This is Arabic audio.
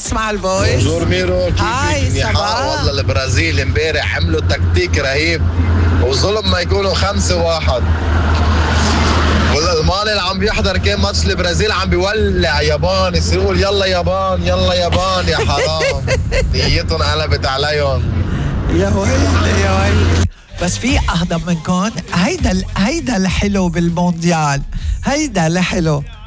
نسمع الفويس. بونجور ميرو، هاي كيفك؟ منيحة والله. البرازيل امبارح عملوا تكتيك رهيب وظلم ما يكونوا 5-1. والالماني اللي عم بيحضر كان ماتش البرازيل عم بيولع يابان، يصير يقول يلا يابان يلا يابان. يا حرام نيتهم قلبت عليهم. يا ويلي يا ويلي. بس في أهضم منكم. هيدا الحلو بالمونديال، هيدا الحلو.